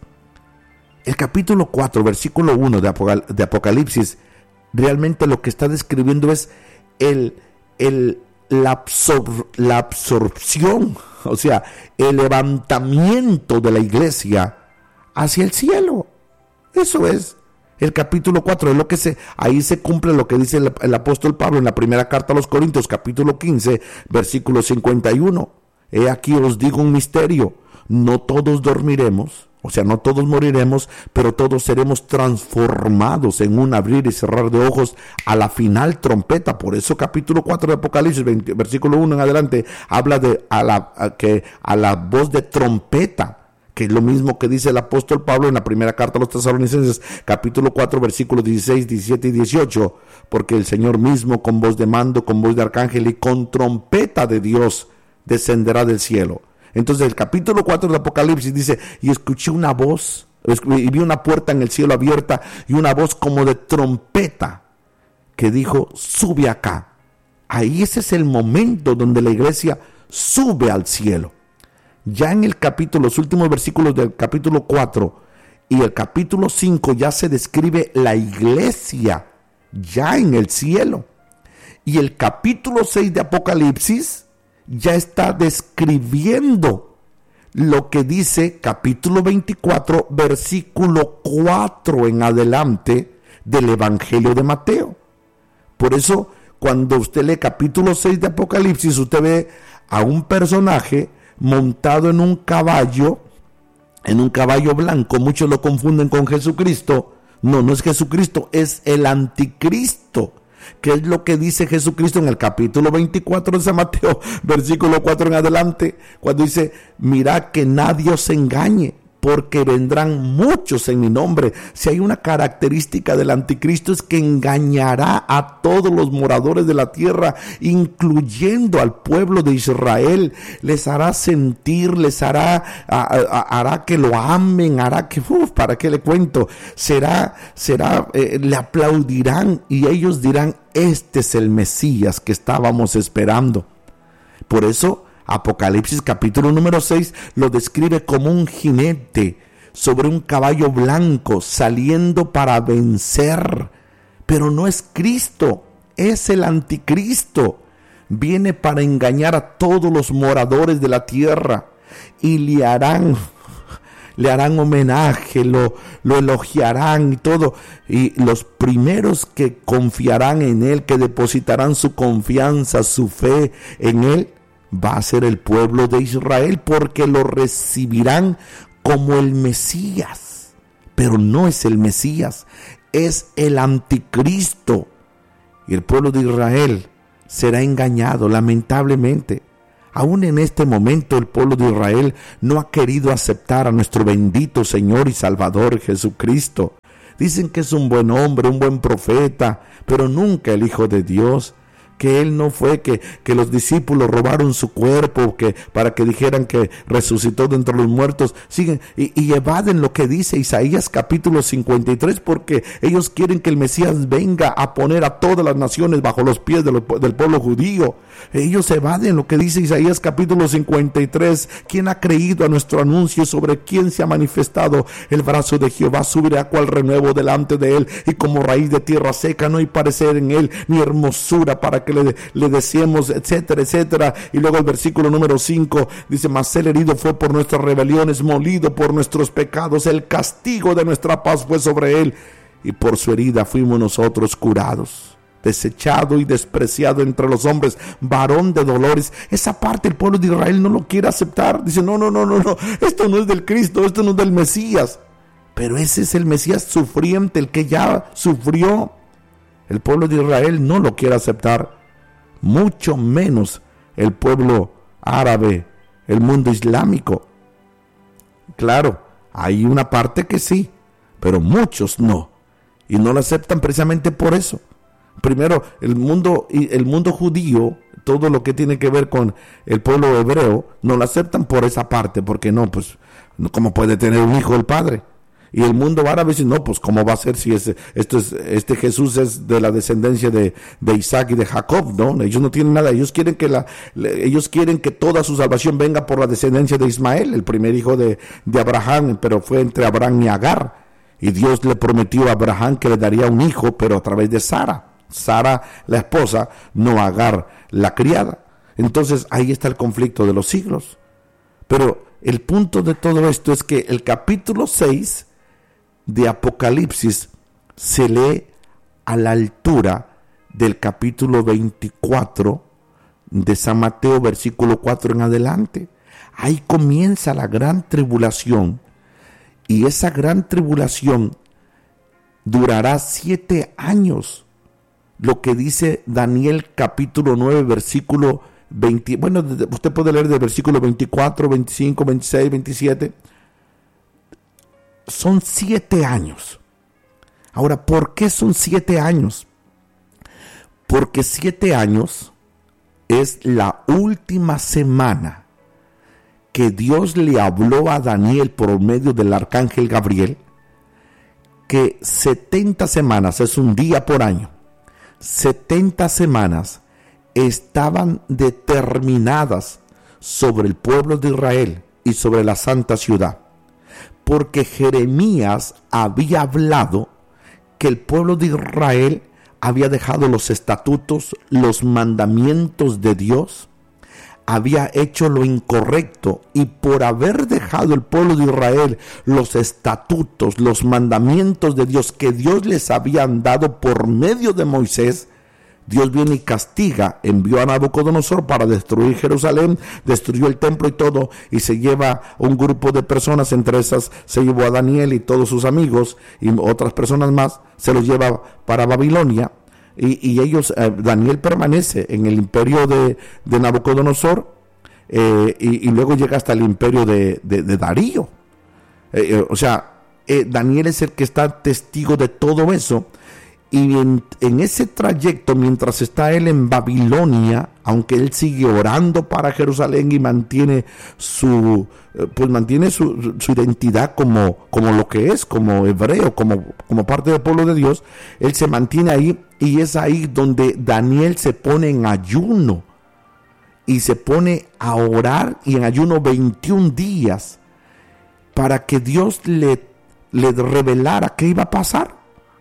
El capítulo cuatro, versículo uno de, Apocal- de Apocalipsis, realmente lo que está describiendo es el, el La, absor- la absorción, o sea, el levantamiento de la iglesia hacia el cielo. Eso es el capítulo cuatro, es lo que se, ahí se cumple lo que dice el, el apóstol Pablo en la primera carta a los Corintios, capítulo quince, versículo cincuenta y uno. He aquí os digo un misterio: no todos dormiremos, o sea, no todos moriremos, pero todos seremos transformados en un abrir y cerrar de ojos a la final trompeta. Por eso capítulo cuatro de Apocalipsis, veinte, versículo uno en adelante, habla de a la, a que, a la voz de trompeta, que es lo mismo que dice el apóstol Pablo en la primera carta a los Tesalonicenses, capítulo cuatro, versículos dieciséis, diecisiete y dieciocho. Porque el Señor mismo, con voz de mando, con voz de arcángel y con trompeta de Dios, descenderá del cielo. Entonces el capítulo cuatro de Apocalipsis dice: y escuché una voz, y vi una puerta en el cielo abierta, y una voz como de trompeta que dijo: sube acá. Ahí ese es el momento donde la iglesia sube al cielo. Ya en el capítulo, los últimos versículos del capítulo cuatro y el capítulo cinco, ya se describe la iglesia ya en el cielo. Y el capítulo seis de Apocalipsis ya está describiendo lo que dice capítulo veinticuatro, versículo cuatro en adelante del Evangelio de Mateo. Por eso, cuando usted lee capítulo seis de Apocalipsis, usted ve a un personaje montado en un caballo, en un caballo blanco. Muchos lo confunden con Jesucristo. No, no es Jesucristo, es el anticristo. ¿Qué es lo que dice Jesucristo en el capítulo veinticuatro de San Mateo, versículo cuatro en adelante? Cuando dice: mirad que nadie os engañe, porque vendrán muchos en mi nombre. Si hay una característica del anticristo, es que engañará a todos los moradores de la tierra, incluyendo al pueblo de Israel. Les hará sentir, les hará, a, a, hará que lo amen, hará que, uf, ¿para qué le cuento? Será, será, eh, le aplaudirán y ellos dirán: este es el Mesías que estábamos esperando. Por eso Apocalipsis capítulo número seis lo describe como un jinete sobre un caballo blanco saliendo para vencer. Pero no es Cristo, es el anticristo. Viene para engañar a todos los moradores de la tierra y le harán, le harán homenaje, lo, lo elogiarán y todo. Y los primeros que confiarán en Él, que depositarán su confianza, su fe en Él, va a ser el pueblo de Israel, porque lo recibirán como el Mesías. Pero no es el Mesías, es el anticristo. Y el pueblo de Israel será engañado, lamentablemente. Aún en este momento el pueblo de Israel no ha querido aceptar a nuestro bendito Señor y Salvador Jesucristo. Dicen que es un buen hombre, un buen profeta, pero nunca el Hijo de Dios. Que Él no fue, que, que los discípulos robaron su cuerpo que, para que dijeran que resucitó de entre los muertos. Siguen y, y evaden lo que dice Isaías capítulo cincuenta y tres, porque ellos quieren que el Mesías venga a poner a todas las naciones bajo los pies de lo, del pueblo judío. Ellos evaden lo que dice Isaías capítulo cincuenta y tres. ¿Quién ha creído a nuestro anuncio? Sobre quién se ha manifestado el brazo de Jehová. Subirá cual renuevo delante de Él, y como raíz de tierra seca no hay parecer en Él, ni hermosura para que le, le deseemos, etcétera, etcétera. Y luego el versículo número cinco dice: mas el herido fue por nuestras rebeliones, molido por nuestros pecados, el castigo de nuestra paz fue sobre Él, y por su herida fuimos nosotros curados. Desechado y despreciado entre los hombres, varón de dolores. Esa parte el pueblo de Israel no lo quiere aceptar. Dice: no, no, no, no, no, esto no es del Cristo, esto no es del Mesías. Pero ese es el Mesías sufriente, el que ya sufrió. El pueblo de Israel no lo quiere aceptar, mucho menos el pueblo árabe, el mundo islámico. Claro, hay una parte que sí, pero muchos no, y no lo aceptan precisamente por eso. Primero, el mundo, el mundo judío, todo lo que tiene que ver con el pueblo hebreo, no lo aceptan por esa parte, porque no, pues, ¿cómo puede tener un hijo el padre? Y el mundo árabe dice: no, pues ¿cómo va a ser si ese, esto es, este Jesús es de la descendencia de, de Isaac y de Jacob? No, ellos no tienen nada. Ellos quieren que la, ellos quieren que toda su salvación venga por la descendencia de Ismael, el primer hijo de, de Abraham, pero fue entre Abraham y Agar. Y Dios le prometió a Abraham que le daría un hijo, pero a través de Sara. Sara, la esposa, no Agar, la criada. Entonces ahí está el conflicto de los siglos. Pero el punto de todo esto es que el capítulo seis de Apocalipsis se lee a la altura del capítulo veinticuatro de San Mateo, versículo cuatro en adelante. Ahí comienza la gran tribulación, y esa gran tribulación durará siete años. Lo que dice Daniel capítulo nueve, versículo veinte. Bueno, usted puede leer del versículo veinticuatro, veinticinco, veintiséis, veintisiete. Son siete años. Ahora, ¿por qué son siete años? Porque siete años es la última semana que Dios le habló a Daniel por medio del arcángel Gabriel, que setenta semanas es un día por año. setenta semanas estaban determinadas sobre el pueblo de Israel y sobre la santa ciudad, porque Jeremías había hablado que el pueblo de Israel había dejado los estatutos, los mandamientos de Dios, había hecho lo incorrecto, y por haber dejado el pueblo de Israel los estatutos, los mandamientos de Dios que Dios les había dado por medio de Moisés, Dios viene y castiga, envió a Nabucodonosor para destruir Jerusalén, destruyó el templo y todo, y se lleva un grupo de personas, entre esas se llevó a Daniel y todos sus amigos y otras personas más, se los lleva para Babilonia. Y, y ellos, eh, Daniel permanece en el imperio de, de Nabucodonosor, eh, y, y luego llega hasta el imperio de, de, de Darío. Eh, eh, o sea, eh, Daniel es el que está testigo de todo eso. Y en, en ese trayecto, mientras está él en Babilonia, aunque él sigue orando para Jerusalén y mantiene su, pues mantiene su, su identidad como, como lo que es, como hebreo, como, como parte del pueblo de Dios, él se mantiene ahí, y es ahí donde Daniel se pone en ayuno y se pone a orar, y en ayuno veintiún días, para que Dios le, le revelara qué iba a pasar.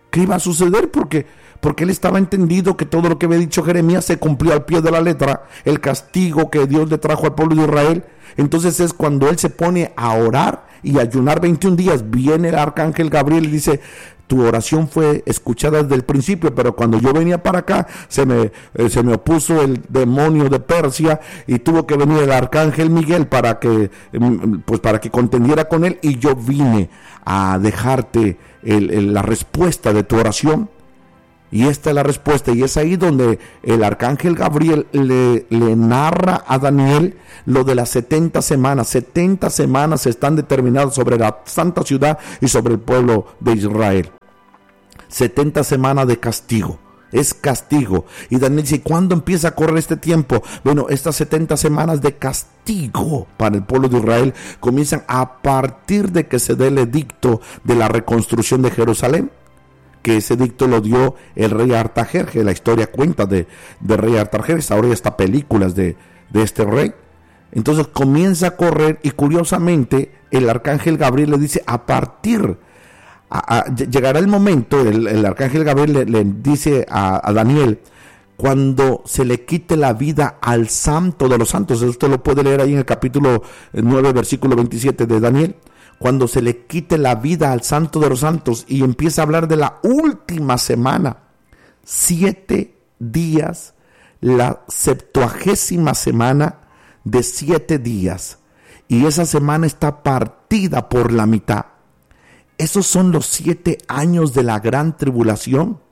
qué iba a suceder, porque, porque él estaba entendido que todo lo que había dicho Jeremías se cumplió al pie de la letra, el castigo que Dios le trajo al pueblo de Israel. Entonces es cuando él se pone a orar y ayunar veintiún días, viene el arcángel Gabriel y dice: tu oración fue escuchada desde el principio, pero cuando yo venía para acá se me, eh, se me opuso el demonio de Persia y tuvo que venir el arcángel Miguel para que, pues para que contendiera con él, y yo vine a dejarte el, el, la respuesta de tu oración. Y esta es la respuesta, y es ahí donde el arcángel Gabriel le, le narra a Daniel lo de las setenta semanas. setenta semanas están determinadas sobre la santa ciudad y sobre el pueblo de Israel. setenta semanas de castigo, es castigo. Y Daniel dice: ¿cuándo empieza a correr este tiempo? Bueno, estas setenta semanas de castigo para el pueblo de Israel comienzan a partir de que se dé el edicto de la reconstrucción de Jerusalén, que ese edicto lo dio el rey Artajerjes. La historia cuenta de, de rey Artajerjes. Ahora ya está películas de, de este rey. Entonces comienza a correr, y curiosamente el arcángel Gabriel le dice: a partir, a, a, llegará el momento, el, el arcángel Gabriel le, le dice a, a Daniel, cuando se le quite la vida al santo de los santos. Usted lo puede leer ahí en el capítulo nueve, versículo veintisiete de Daniel. Cuando se le quite la vida al santo de los santos, y empieza a hablar de la última semana, siete días, la septuagésima semana de siete días, y esa semana está partida por la mitad. Esos son los siete años de la gran tribulación.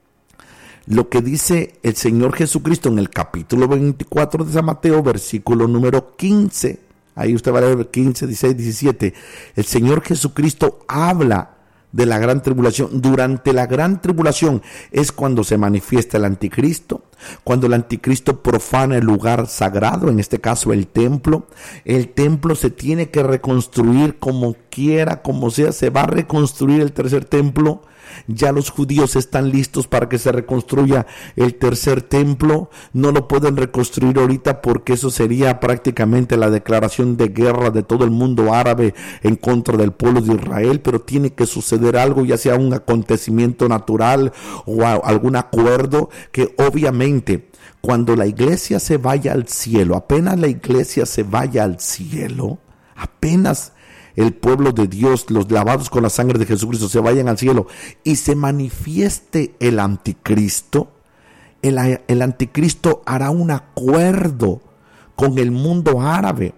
Lo que dice el Señor Jesucristo en el capítulo veinticuatro de San Mateo, versículo número quince. Ahí usted va a leer quince, dieciséis, diecisiete. El Señor Jesucristo habla de la gran tribulación. Durante la gran tribulación es cuando se manifiesta el anticristo, cuando el anticristo profana el lugar sagrado, en este caso el templo. El templo se tiene que reconstruir como quiera, como sea. Se va a reconstruir el tercer templo. Ya los judíos están listos para que se reconstruya el tercer templo. No lo pueden reconstruir ahorita porque eso sería prácticamente la declaración de guerra de todo el mundo árabe en contra del pueblo de Israel, pero tiene que suceder algo, ya sea un acontecimiento natural o algún acuerdo, que obviamente cuando la iglesia se vaya al cielo, apenas la iglesia se vaya al cielo, apenas el pueblo de Dios, los lavados con la sangre de Jesucristo, se vayan al cielo y se manifieste el anticristo, el, el anticristo hará un acuerdo con el mundo árabe,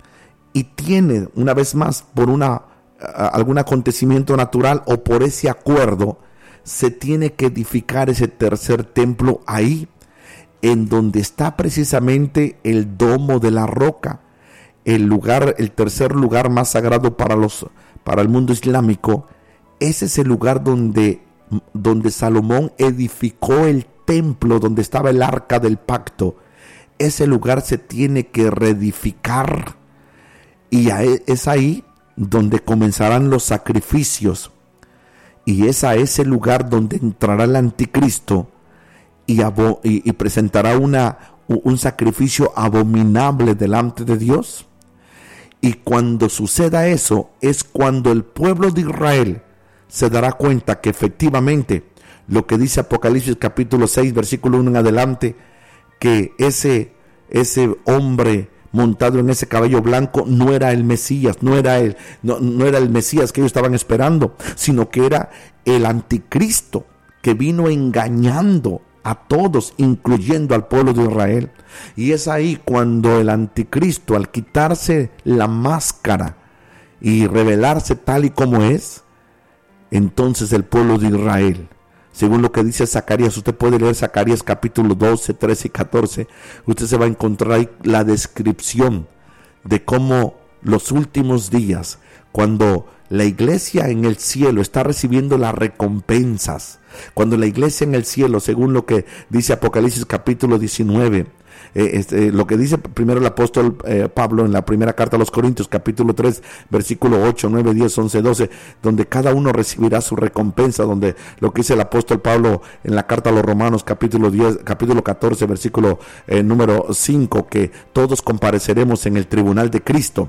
y tiene, una vez más, por una algún acontecimiento natural o por ese acuerdo, se tiene que edificar ese tercer templo ahí, en donde está precisamente el domo de la roca. El lugar, el tercer lugar más sagrado para los, para el mundo islámico. Ese es el lugar donde, donde Salomón edificó el templo, donde estaba el arca del pacto. Ese lugar se tiene que reedificar, y es ahí donde comenzarán los sacrificios, y es a ese lugar donde entrará el anticristo y, abo, y, y presentará una, un sacrificio abominable delante de Dios. Y cuando suceda eso, es cuando el pueblo de Israel se dará cuenta que efectivamente lo que dice Apocalipsis capítulo seis, versículo uno en adelante, que ese, ese hombre montado en ese caballo blanco no era el Mesías, no era el, no, no era el Mesías que ellos estaban esperando, sino que era el anticristo que vino engañando a todos, incluyendo al pueblo de Israel. Y es ahí cuando el anticristo, al quitarse la máscara y revelarse tal y como es, entonces el pueblo de Israel, según lo que dice Zacarías, usted puede leer Zacarías capítulo doce, trece y catorce, usted se va a encontrar ahí la descripción de cómo los últimos días, cuando la iglesia en el cielo está recibiendo las recompensas, cuando la iglesia en el cielo, según lo que dice Apocalipsis capítulo diecinueve, eh, este, lo que dice primero el apóstol eh, Pablo en la primera carta a los Corintios, capítulo tres, versículo ocho, nueve, diez, once, doce, donde cada uno recibirá su recompensa, donde lo que dice el apóstol Pablo en la carta a los Romanos, capítulo diez, capítulo catorce, versículo eh, número cinco, que todos compareceremos en el tribunal de Cristo.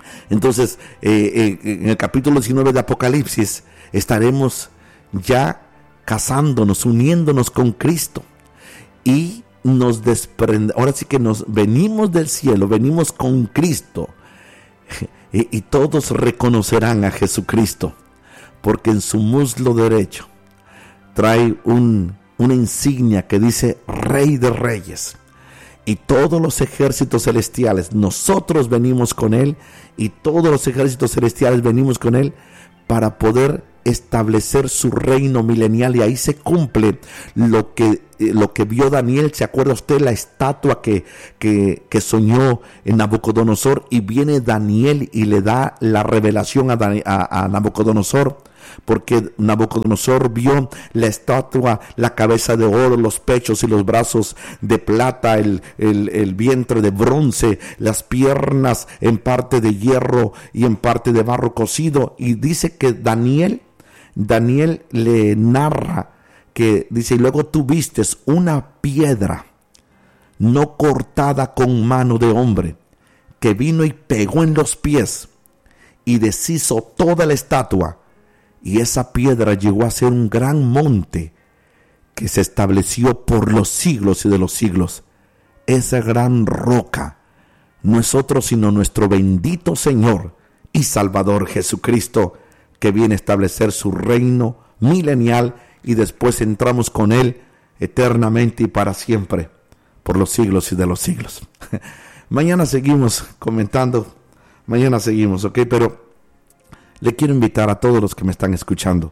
Entonces, eh, eh, en el capítulo diecinueve de Apocalipsis estaremos ya casándonos, uniéndonos con Cristo. Y nos desprende, ahora sí que nos venimos del cielo, venimos con Cristo. Y, y todos reconocerán a Jesucristo, porque en su muslo derecho trae un, una insignia que dice Rey de Reyes. Y todos los ejércitos celestiales, nosotros venimos con Él, y todos los ejércitos celestiales venimos con Él para poder establecer su reino milenial. Y ahí se cumple lo que, lo que vio Daniel. ¿Se acuerda usted la estatua que, que, que soñó en Nabucodonosor? Y viene Daniel y le da la revelación a, Dan, a, a Nabucodonosor, porque Nabucodonosor vio la estatua, la cabeza de oro, los pechos y los brazos de plata, el, el, el vientre de bronce, las piernas en parte de hierro y en parte de barro cocido. Y dice que Daniel, Daniel le narra que dice: y luego tú vistes una piedra no cortada con mano de hombre, que vino y pegó en los pies y deshizo toda la estatua. Y esa piedra llegó a ser un gran monte que se estableció por los siglos y de los siglos. Esa gran roca no es otro sino nuestro bendito Señor y Salvador Jesucristo, que viene a establecer su reino milenial, y después entramos con Él eternamente y para siempre, por los siglos y de los siglos. Mañana seguimos comentando, mañana seguimos, ¿ok? Pero le quiero invitar a todos los que me están escuchando,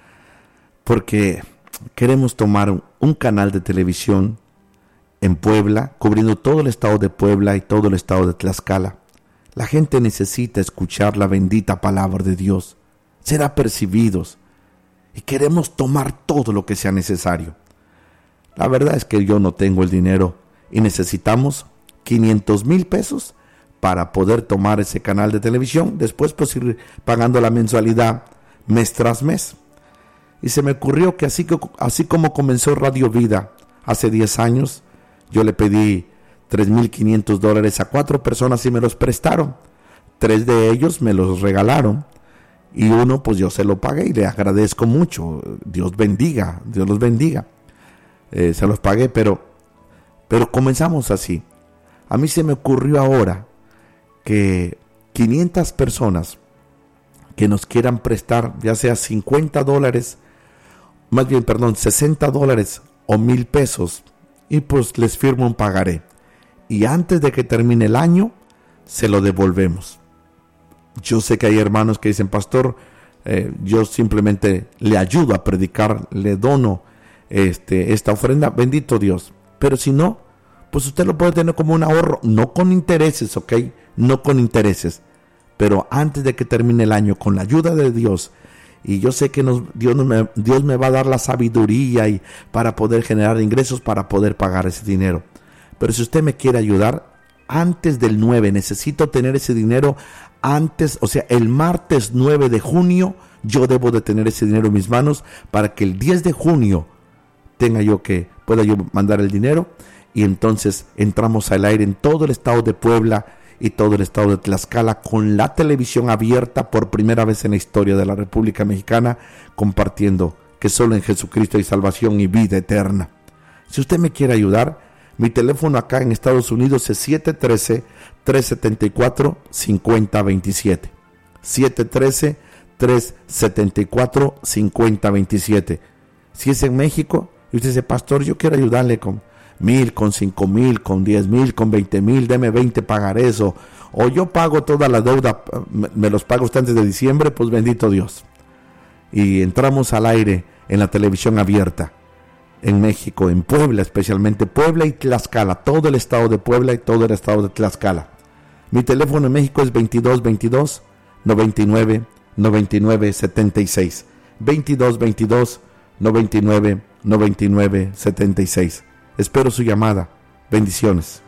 porque queremos tomar un canal de televisión en Puebla, cubriendo todo el estado de Puebla y todo el estado de Tlaxcala. La gente necesita escuchar la bendita palabra de Dios, ser apercibidos, y queremos tomar todo lo que sea necesario. La verdad es que yo no tengo el dinero y necesitamos quinientos mil pesos para poder tomar ese canal de televisión. Después pues ir pagando la mensualidad mes tras mes. Y se me ocurrió que así, que, así como comenzó Radio Vida hace diez años, yo le pedí tres mil quinientos dólares a cuatro personas y me los prestaron. Tres de ellos me los regalaron y uno pues yo se lo pagué y le agradezco mucho. Dios bendiga, Dios los bendiga. Eh, se los pagué, pero, pero comenzamos así. A mí se me ocurrió ahora que quinientas personas que nos quieran prestar, ya sea cincuenta dólares, más bien, perdón, sesenta dólares o mil pesos, y pues les firmo un pagaré. Y antes de que termine el año, se lo devolvemos. Yo sé que hay hermanos que dicen: pastor, eh, yo simplemente le ayudo a predicar, le dono este, esta ofrenda, bendito Dios. Pero si no, pues usted lo puede tener como un ahorro, no con intereses, ¿ok? No con intereses, pero antes de que termine el año, con la ayuda de Dios, y yo sé que nos, Dios, me, Dios me va a dar la sabiduría y para poder generar ingresos, para poder pagar ese dinero. Pero si usted me quiere ayudar, antes del nueve, necesito tener ese dinero antes, o sea, el martes nueve de junio, yo debo de tener ese dinero en mis manos para que el diez de junio tenga yo que, pueda yo mandar el dinero, y entonces entramos al aire en todo el estado de Puebla y todo el estado de Tlaxcala, con la televisión abierta por primera vez en la historia de la República Mexicana, compartiendo que solo en Jesucristo hay salvación y vida eterna. Si usted me quiere ayudar, mi teléfono acá en Estados Unidos es siete uno tres, tres siete cuatro, cinco cero dos siete. siete uno tres, tres siete cuatro, cinco cero dos siete. Si es en México y usted dice: pastor, yo quiero ayudarle con mil, con cinco mil, con diez mil, con veinte mil, deme veinte pagarés, o, o yo pago toda la deuda, me, me los paga usted antes de diciembre, pues bendito Dios. Y entramos al aire en la televisión abierta, en México, en Puebla, especialmente Puebla y Tlaxcala, todo el estado de Puebla y todo el estado de Tlaxcala. Mi teléfono en México es veintidós veintidós, noventa y nueve, noventa y nueve, setenta y seis. veintidós veintidós, noventa y nueve, noventa y nueve, setenta y seis. Espero su llamada. Bendiciones.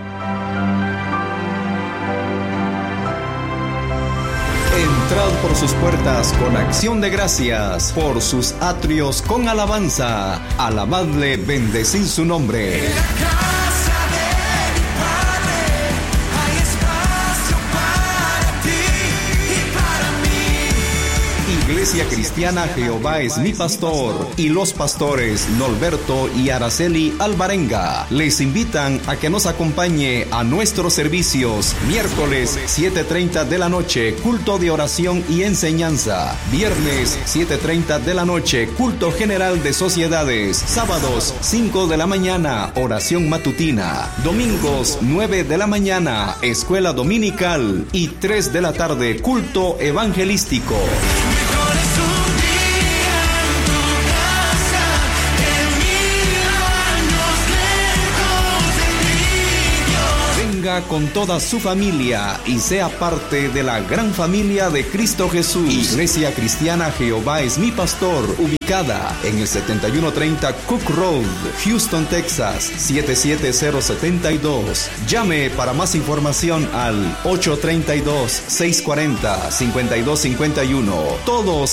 Entrad por sus puertas con acción de gracias, por sus atrios con alabanza. Alabadle, bendecid su nombre. En la casa de mi Padre hay espacio para ti y para mí. Iglesia Iglesia Cristiana Jehová es mi pastor y los pastores Norberto y Araceli Alvarenga les invitan a que nos acompañe a nuestros servicios miércoles siete treinta de la noche, culto de oración y enseñanza; viernes siete treinta de la noche, culto general de sociedades; sábados cinco de la mañana, oración matutina; domingos nueve de la mañana, escuela dominical; y tres de la tarde, culto evangelístico. Mejor es un día en tu casa que mil años lejos de ti, Dios. Venga con toda su familia y sea parte de la gran familia de Cristo Jesús. Iglesia Cristiana Jehová es mi pastor, ubicada en el setenta y uno treinta Cook Road, Houston, Texas, siete siete cero siete dos. Llame para más información al ocho tres dos, seis cuatro cero, cinco dos cinco uno. Todos